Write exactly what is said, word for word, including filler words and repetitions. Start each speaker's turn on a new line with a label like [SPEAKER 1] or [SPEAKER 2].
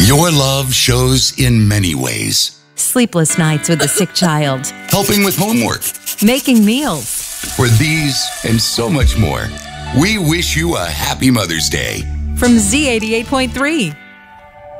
[SPEAKER 1] Your love shows in many ways.
[SPEAKER 2] Sleepless nights with a sick child.
[SPEAKER 1] Helping with homework.
[SPEAKER 2] Making meals.
[SPEAKER 1] For these and so much more, we wish you a happy Mother's Day.
[SPEAKER 2] From Z eighty-eight point three.